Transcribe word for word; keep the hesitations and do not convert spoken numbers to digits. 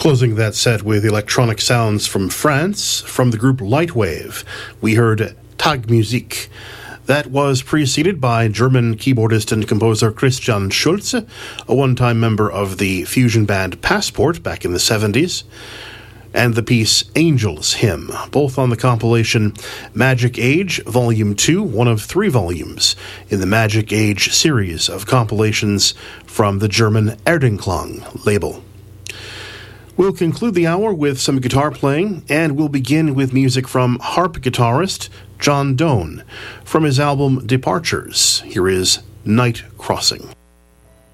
Closing that set with electronic sounds from France, from the group Lightwave, we heard Tag Musik. That was preceded by German keyboardist and composer Christian Schulze, a one-time member of the fusion band Passport back in the seventies, and the piece Angel's Hymn, both on the compilation Magic Age Volume two, one of three volumes in the Magic Age series of compilations from the German Erdeklang label. We'll conclude the hour with some guitar playing, and we'll begin with music from harp guitarist John Doan. From his album Departures, here is Night Crossing.